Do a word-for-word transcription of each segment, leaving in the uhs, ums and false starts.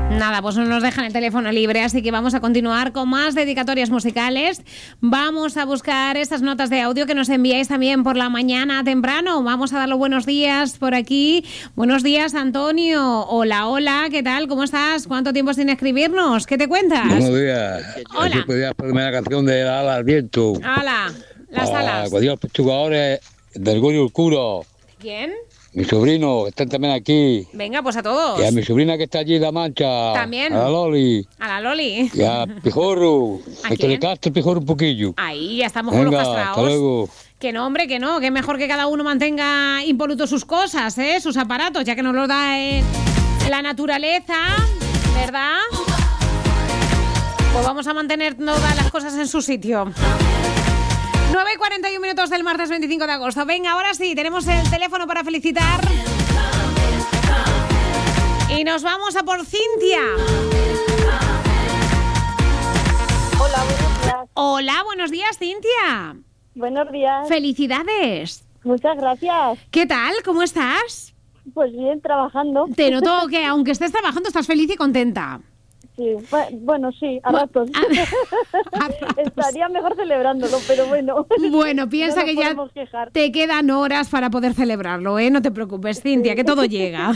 Nada, pues no nos dejan el teléfono libre, así que vamos a continuar con más dedicatorias musicales. Vamos a buscar esas notas de audio que nos enviáis también por la mañana temprano. Vamos a dar los buenos días por aquí. Buenos días, Antonio. Hola, hola, ¿qué tal? ¿Cómo estás? ¿Cuánto tiempo sin escribirnos? ¿Qué te cuentas? Buenos días. Hola. Yo podía ponerme la canción de La Ala al Viento. Ala, las alas. Para los jugadores del Goyo Oscuro. ¿Quién? Mi sobrino, que están también aquí. Venga, pues a todos. Y a mi sobrina que está allí en La Mancha. También. A la Loli. A la Loli. Y a Pijorro. ¿A Hay que quién? le castre el Pijorro un poquillo. Ahí, ya estamos con los Venga, castrados. hasta luego. Que no, hombre, que no, que es mejor que cada uno mantenga impolutos sus cosas, ¿eh? Sus aparatos, ya que nos lo da eh, la naturaleza, ¿verdad? Pues vamos a mantener todas las cosas en su sitio. nueve y cuarenta y uno minutos del martes veinticinco de agosto. Venga, ahora sí, tenemos el teléfono para felicitar. Y nos vamos a por Cintia. Hola, buenos días. Hola, buenos días, Cintia. Buenos días. Felicidades. Muchas gracias. ¿Qué tal? ¿Cómo estás? Pues bien, trabajando. Te noto que aunque estés trabajando estás feliz y contenta. Sí, bueno, sí, a Bu- ratos. a- a ratos. Estaría mejor celebrándolo, pero bueno. Bueno, piensa No nos que ya podemos quejar. te quedan horas para poder celebrarlo, ¿eh? No te preocupes, Cintia, que todo llega.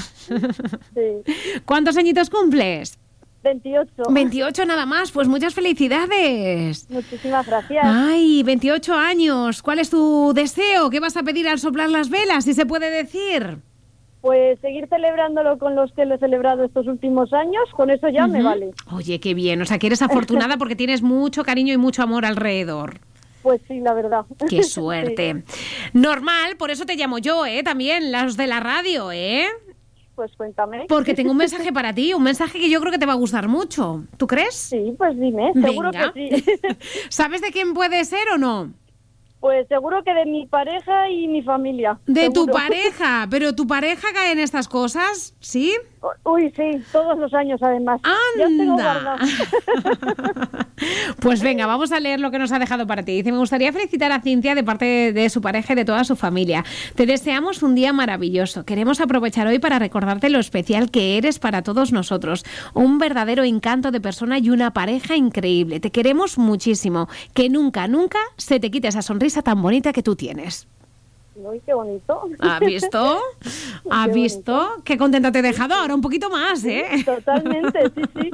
Sí. ¿Cuántos añitos cumples? veintiocho. veintiocho nada más, pues muchas felicidades. Muchísimas gracias. Ay, veintiocho años. ¿Cuál es tu deseo? ¿Qué vas a pedir al soplar las velas, si se puede decir? Pues seguir celebrándolo con los que lo he celebrado estos últimos años, con eso ya me Ujú. vale. Oye, qué bien. O sea, que eres afortunada porque tienes mucho cariño y mucho amor alrededor. Pues sí, la verdad. ¡Qué suerte! Normal, por eso te llamo yo, ¿eh? También, los de la radio, ¿eh? Sí, pues cuéntame. Porque tengo un mensaje para ti, un mensaje que yo creo que te va a gustar mucho. ¿Tú crees? Sí, pues dime, seguro Venga. que sí. ¿Sabes de quién puede ser o no? Pues seguro que de mi pareja y mi familia. De tu seguro. pareja, pero tu pareja cae en estas cosas, ¿sí? Uy, sí, todos los años además. Ya tengo ¡Anda! guardado. Pues venga, vamos a leer lo que nos ha dejado para ti. Dice, me gustaría felicitar a Cintia de parte de, de su pareja y de toda su familia. Te deseamos un día maravilloso. Queremos aprovechar hoy para recordarte lo especial que eres para todos nosotros. Un verdadero encanto de persona y una pareja increíble. Te queremos muchísimo. Que nunca, nunca se te quite esa sonrisa tan bonita que tú tienes. Uy, qué bonito. ¿Has visto? ¿Has Qué visto? Qué contenta te he dejado. Ahora un poquito más, ¿eh? Totalmente, sí, sí.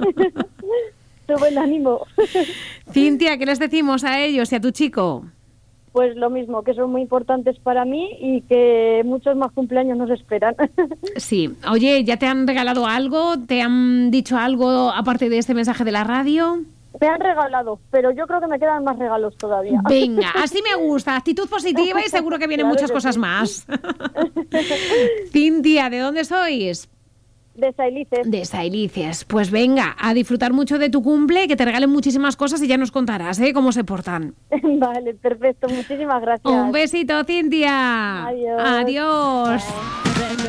Sube el ánimo. Cintia, ¿qué les decimos a ellos y a tu chico? Pues lo mismo, que son muy importantes para mí y que muchos más cumpleaños nos esperan. Sí. Oye, ¿ya te han regalado algo? ¿Te han dicho algo aparte de este mensaje de la radio? Me han regalado, pero yo creo que me quedan más regalos todavía. Venga, así me gusta. Actitud positiva y seguro que vienen Claro muchas que cosas sí. más. Cintia, ¿de dónde sois? De Sailices. De Sailices. Pues venga, a disfrutar mucho de tu cumple, que te regalen muchísimas cosas y ya nos contarás, ¿eh? Cómo se portan. Vale, perfecto. Muchísimas gracias. Un besito, Cintia. Adiós. Adiós. Bye.